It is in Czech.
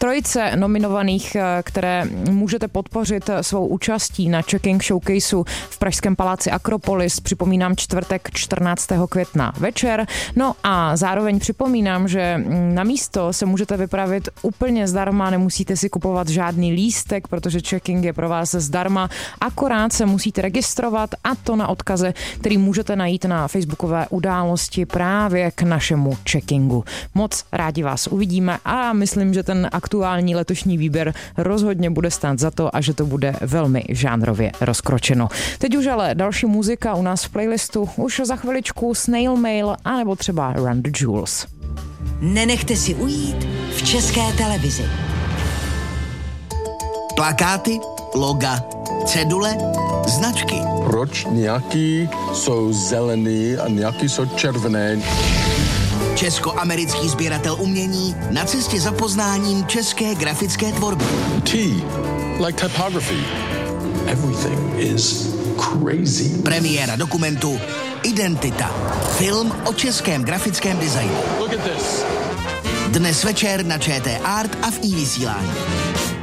trojice nominovaných, které můžete podpořit svou účastí na Checking Showcaseu v pražském paláci Akropolis. Připomínám čtvrtek 14. května večer. No a zároveň připomínám, že na místo se můžete vypravit úplně zdarma, nemusíte si kupovat žádný lístek, protože checking je pro vás zdarma, akorát se musíte registrovat a to na odkaze, který můžete najít na facebookové události právě k našemu checkingu. Moc rádi vás uvidíme a myslím, že ten aktuální letošní výběr rozhodně bude stát za to a že to bude velmi žánrově rozkročeno. Teď už ale další muzika u nás v playlistu, už za chviličku Snail Mail anebo třeba Run the Jewels. Nenechte si ujít v České televizi. Plakáty, loga, cedule, značky. Proč nějaký jsou zelený a nějaký jsou červené? Česko-americký sběratel umění na cestě za poznáním české grafické tvorby. T, like typography. Everything is crazy. Premiéra dokumentu Identita. Film o českém grafickém designu. Look at this. Dnes večer na ČT Art a v iVysílání.